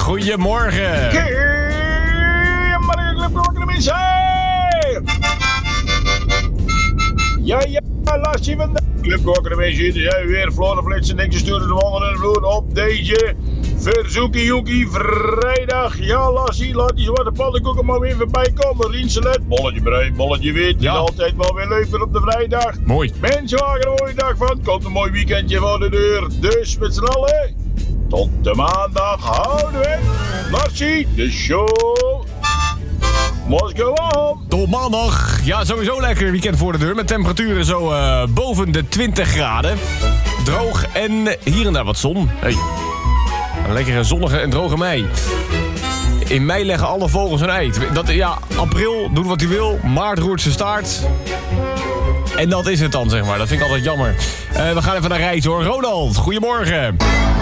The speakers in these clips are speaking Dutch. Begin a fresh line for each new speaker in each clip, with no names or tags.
goedemorgen.
Goedemorgen, Club mensen. Ja, lassie van de Club mensen. Er zijn weer Florenflitsen en sturen de mannen en vloer op deze verzoekie vrijdag. Ja, lassie, laat die zwarte pannenkoeken maar weer voorbij komen. Rienselet, bolletje bruin, bolletje wit.
Ja.
En altijd wel weer leuk op de vrijdag.
Mooi.
Mensen maken er een mooie dag van. Komt een mooi weekendje voor de deur. Dus met z'n allen, tot de maandag houden we. Lassie, de show. Moskou on.
Tot maandag. Ja, sowieso lekker weekend voor de deur. Met temperaturen zo boven de 20 graden. Droog en hier en daar wat zon. Hey. Een lekkere zonnige en droge mei. In mei leggen alle vogels een ei. April doet wat hij wil. Maart roert zijn staart. En dat is het dan, zeg maar. Dat vind ik altijd jammer. We gaan even naar reis, hoor. Ronald, goedemorgen.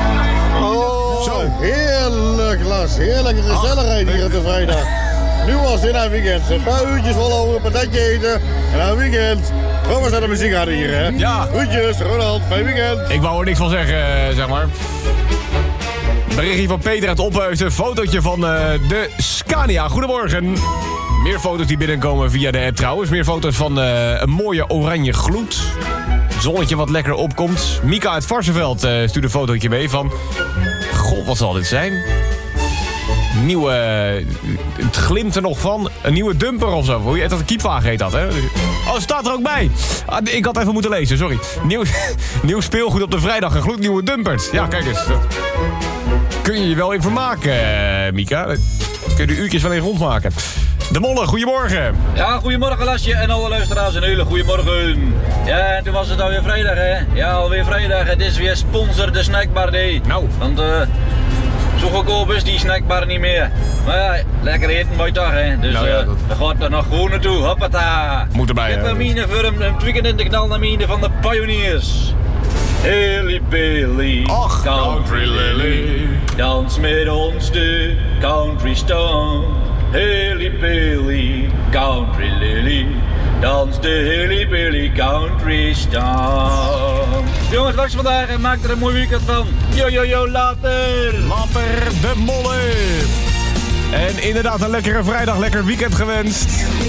Oh,
Zo.
heerlijk, Las. Heerlijke gezelligheid hier op de vrijdag. Nu was dit een weekend. Een paar uurtjes volhouden, een patatje eten. En een weekend. Gewoon eens naar de muziek aan hier, hè?
Ja.
Groetjes, Ronald. Fijn weekend.
Ik wou er niks van zeggen, zeg maar. Berichtje van Peter uit Opheusden. Een fotootje van de Scania. Goedemorgen. Meer foto's die binnenkomen via de app trouwens. Meer foto's van een mooie oranje gloed. Zonnetje wat lekker opkomt. Mika uit Varsenveld stuurde een fotootje mee van... God, wat zal dit zijn? Nieuwe... Het glimt er nog van. Een nieuwe dumper of zo. Hoe heet dat? Een kiepwagen heet dat, hè? Oh, het staat er ook bij. Ik had even moeten lezen, sorry. Nieuw speelgoed op de vrijdag. Een gloednieuwe dumpert. Ja, kijk eens. Kun je je wel in vermaken, Mika. Kun je de uurtjes wel in rondmaken. De Molle, goedemorgen.
Ja, goedemorgen Lasje en alle luisteraars, een hele goedemorgen. Ja, en toen was het alweer vrijdag, hè. Ja, alweer vrijdag. Het is weer sponsor de snackbar day.
Nou.
Want zo goedkoop is die snackbar niet meer. Maar ja, lekker eten bij dag, hè. Dus
Nou ja,
daar gaat er nog gewoon naartoe. Hoppata.
Moet erbij, hè.
Vitamine voor een weekend in de knalnamine van de Pioneers. Hilly Billy,
Och,
country lily, dans met ons de country stone. Hilly Billy, country lily, dans de Hilly Billy country stone. Jongens, wacht vandaag en maak er een mooi weekend van. Yo, later!
Later, de Molle. En inderdaad een lekkere vrijdag, lekker weekend gewenst.